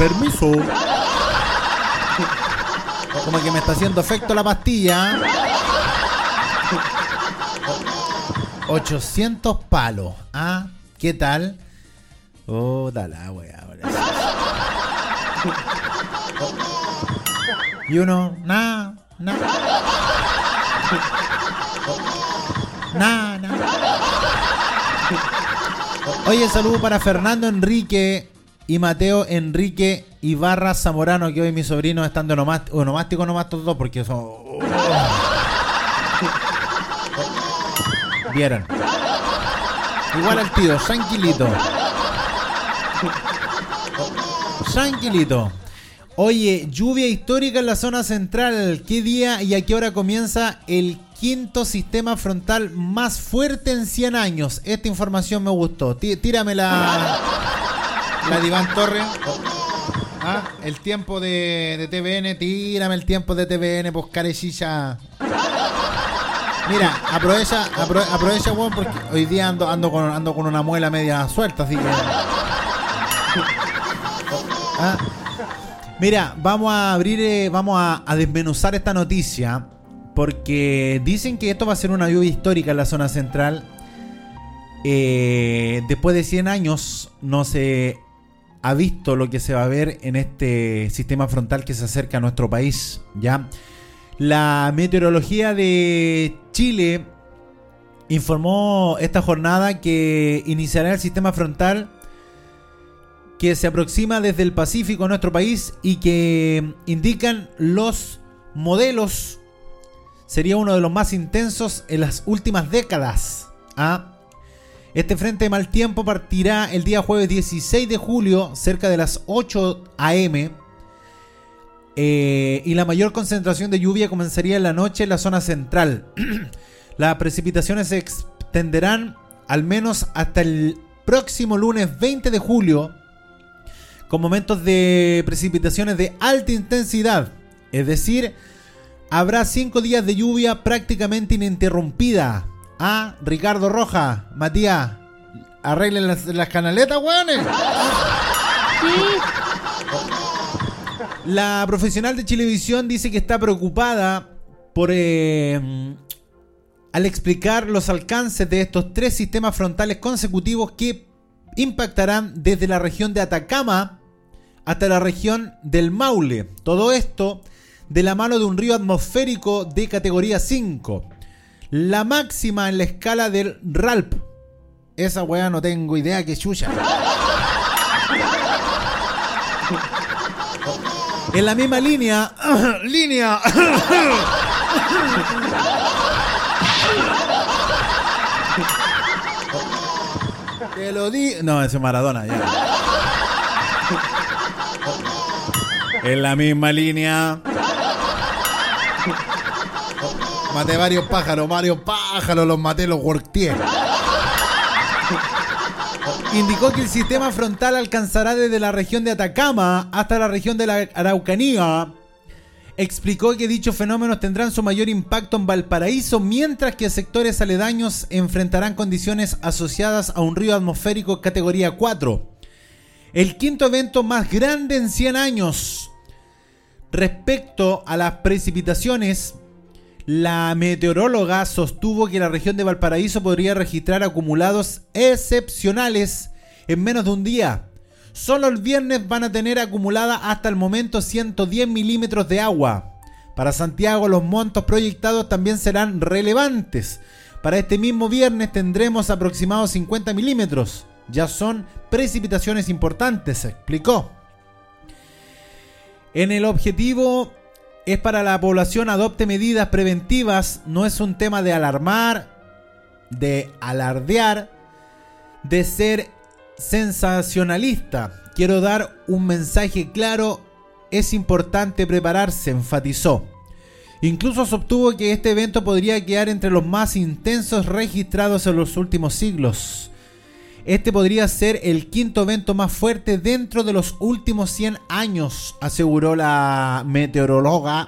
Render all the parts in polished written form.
Permiso. Como que me está haciendo efecto la pastilla. 800 palos. Ah, ¿qué tal? Oh, dale, wea. Y uno, nada. Oye, saludo para Fernando Enrique y Mateo Enrique Ibarra Zamorano, que hoy mis sobrinos están de onomástico nomás todos dos, porque son... Vieron. Igual al tío, tranquilito. Oye, lluvia histórica en la zona central. ¿Qué día y a qué hora comienza el quinto sistema frontal más fuerte en 100 años? Esta información me gustó. Tírame la Iván Torres. Ah, el tiempo de TVN. Tírame el tiempo de TVN, pues carechilla. Mira, aprovecha, weón, porque hoy día ando con una muela media suelta, así que... Ah. Mira, vamos a desmenuzar esta noticia, porque dicen que esto va a ser una lluvia histórica en la zona central. Después de 100 años no se ha visto lo que se va a ver en este sistema frontal que se acerca a nuestro país, ¿ya? La meteorología de Chile informó esta jornada que iniciará el sistema frontal que se aproxima desde el Pacífico a nuestro país y que indican los modelos sería uno de los más intensos en las últimas décadas. Este frente de mal tiempo partirá el día jueves 16 de julio cerca de las 8 a.m. Y la mayor concentración de lluvia comenzaría en la noche en la zona central. Las precipitaciones se extenderán al menos hasta el próximo lunes 20 de julio, con momentos de precipitaciones de alta intensidad. Es decir, habrá 5 días de lluvia prácticamente ininterrumpida. Ricardo Roja, Matías, arreglen las canaletas, weones. La profesional de Chilevisión dice que está preocupada por al explicar los alcances de estos 3 sistemas frontales consecutivos que impactarán desde la región de Atacama hasta la región del Maule. Todo esto de la mano de un río atmosférico de categoría 5. La máxima en la escala del RALP. Esa weá no tengo idea que chucha. En la misma línea. Te lo di. No, ese es Maradona ya. En la misma línea. Maté varios pájaros, los maté, los worktié. Indicó que el sistema frontal alcanzará desde la región de Atacama hasta la región de la Araucanía. Explicó que dichos fenómenos tendrán su mayor impacto en Valparaíso, mientras que sectores aledaños enfrentarán condiciones asociadas a un río atmosférico categoría 4. El quinto evento más grande en 100 años. Respecto a las precipitaciones, la meteoróloga sostuvo que la región de Valparaíso podría registrar acumulados excepcionales en menos de un día. Solo el viernes van a tener acumulada hasta el momento 110 milímetros de agua. Para Santiago los montos proyectados también serán relevantes. Para este mismo viernes tendremos aproximados 50 milímetros. Ya son precipitaciones importantes, se explicó. En el objetivo es para la población adopte medidas preventivas, no es un tema de alarmar, de alardear, de ser sensacionalista. Quiero dar un mensaje claro, es importante prepararse, enfatizó. Incluso sostuvo que este evento podría quedar entre los más intensos registrados en los últimos siglos. Este podría ser el quinto evento más fuerte dentro de los últimos 100 años, aseguró la meteoróloga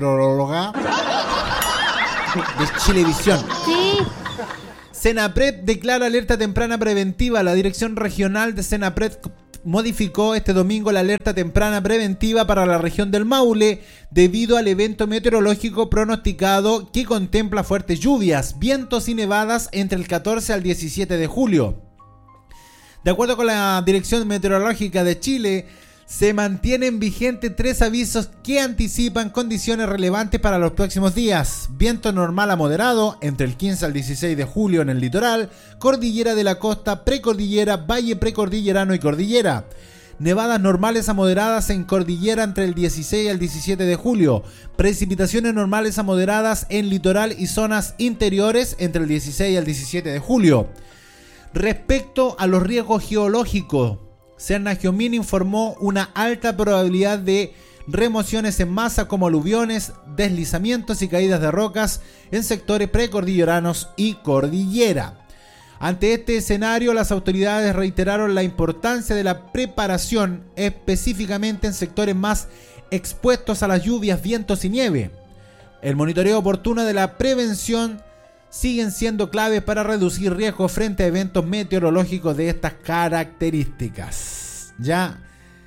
de Chilevisión. Sí. Senapred declara alerta temprana preventiva. La Dirección Regional de Senapred modificó este domingo la alerta temprana preventiva para la región del Maule debido al evento meteorológico pronosticado que contempla fuertes lluvias, vientos y nevadas entre el 14 al 17 de julio. De acuerdo con la Dirección Meteorológica de Chile, se mantienen vigentes 3 avisos que anticipan condiciones relevantes para los próximos días. Viento normal a moderado entre el 15 al 16 de julio en el litoral, cordillera de la costa, precordillera, valle precordillerano y cordillera. Nevadas normales a moderadas en cordillera entre el 16 al 17 de julio. Precipitaciones normales a moderadas en litoral y zonas interiores entre el 16 al 17 de julio. Respecto a los riesgos geológicos, Serna Giomín informó una alta probabilidad de remociones en masa como aluviones, deslizamientos y caídas de rocas en sectores precordilleranos y cordillera. Ante este escenario, las autoridades reiteraron la importancia de la preparación, específicamente en sectores más expuestos a las lluvias, vientos y nieve. El monitoreo oportuno de la prevención siguen siendo claves para reducir riesgos frente a eventos meteorológicos de estas características. Ya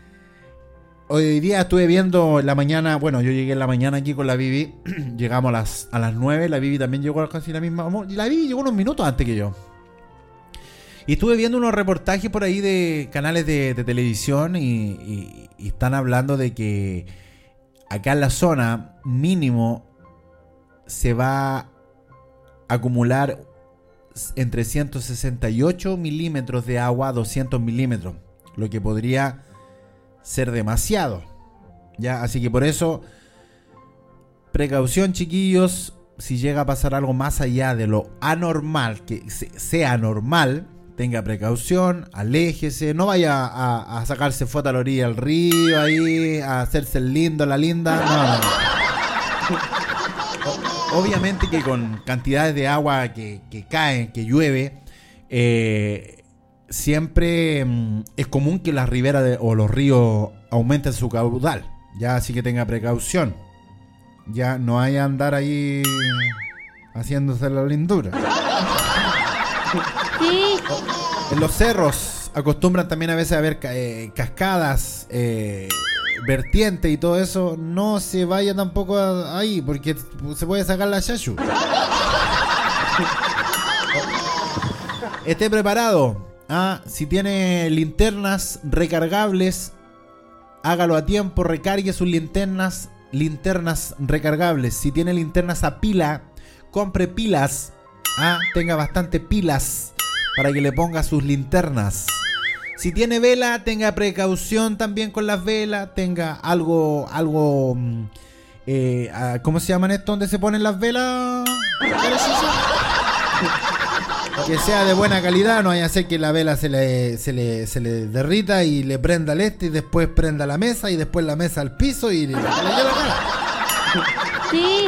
hoy día estuve viendo en la mañana, bueno, yo llegué en la mañana aquí con la Vivi, llegamos a las 9, la Vivi también llegó a casi la misma, la Vivi llegó unos minutos antes que yo. Y estuve viendo unos reportajes por ahí de canales de televisión y están hablando de que acá en la zona mínimo se va acumular entre 168 milímetros de agua a 200 milímetros, lo que podría ser demasiado, ¿ya? Así que por eso, precaución, chiquillos, si llega a pasar algo más allá de lo anormal, que sea normal, tenga precaución, aléjese, no vaya a sacarse foto a la orilla del río, ahí, a hacerse el lindo, la linda, no. Obviamente que con cantidades de agua que caen, que llueve, siempre es común que las riberas o los ríos aumenten su caudal, ya, así que tenga precaución, ya no hay a andar ahí haciéndose la lindura. Sí. En los cerros acostumbran también a veces a haber cascadas, vertiente y todo eso. No se vaya tampoco ahí porque se puede sacar la chachu. Esté preparado. Si tiene linternas recargables, hágalo a tiempo, recargue sus linternas recargables. Si tiene linternas a pila, compre pilas. Tenga bastante pilas para que le ponga sus linternas. Si tiene vela, tenga precaución también con las velas. Tenga algo ¿cómo se llaman esto? ¿Dónde se ponen las velas? Que sea de buena calidad. No vaya a ser que la vela se le derrita y le prenda el y después prenda la mesa y después la mesa al piso y le lleva la cara. Sí.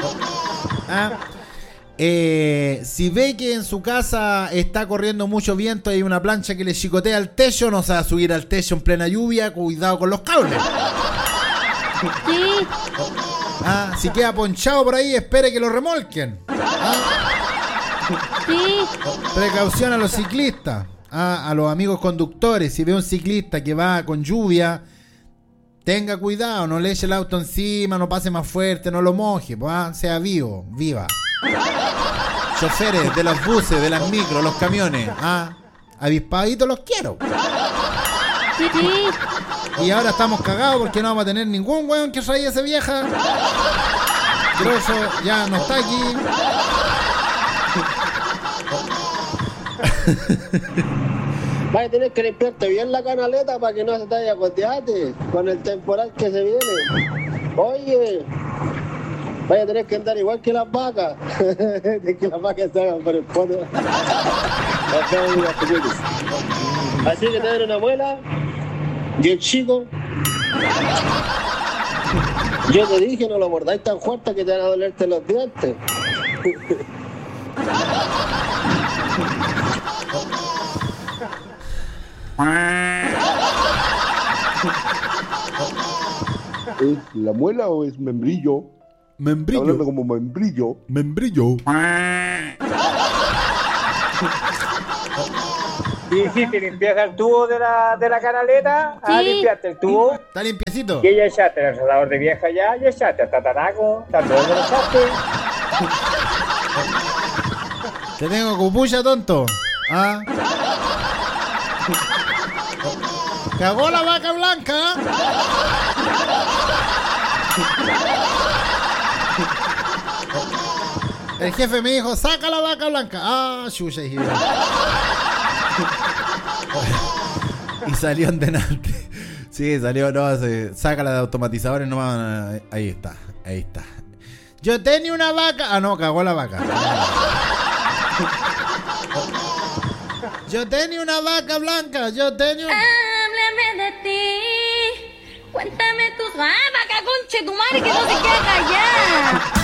Si ve que en su casa está corriendo mucho viento y hay una plancha que le chicotea al techo, no se va a subir al techo en plena lluvia, cuidado con los cables. Sí. Si queda ponchado por ahí, espere que lo remolquen. Sí. Precaución a los ciclistas, a los amigos conductores. Si ve un ciclista que va con lluvia, tenga cuidado, no le eche el auto encima, no pase más fuerte, no lo moje, sea viva. Choferes de los buses, de las micros, los camiones, avispaditos los quiero. Sí. Y ahora estamos cagados porque no vamos a tener ningún weón que traiga esa vieja. Grosso ya no está aquí. Vas a tener que limpiarte bien la canaleta para que no se te vaya a gotearte con el temporal que se viene. Oye, vaya a tener que andar igual que las vacas. De que las vacas se hagan por el poto. Así que te dan una muela. Y el chico, yo te dije, no lo mordáis tan fuerte que te van a dolerte los dientes. ¿Es la muela o es membrillo? Membrillo. Hablando como membrillo. Membrillo. Y hiciste limpieza el tubo de la canaleta. Ah, Sí. limpiaste el tubo. Está limpiecito. Y ya echaste el rallador de vieja ya echaste el tataraco. ¿Dónde lo echaste? Te tengo cupucha, tonto. Ah. Cagó la vaca blanca. El jefe me dijo, saca la vaca blanca. Ah, chucha. Y salió en delante. Sí, salió, no, saca la de automatizadores nomás. Ahí está, ahí está. Yo tenía una vaca. Ah, no, cagó la vaca. Yo tenía una vaca blanca. Yo tenía. Háblame de ti. Cuéntame tus... ¡Ah, vaca conche tu madre que no se queda callada!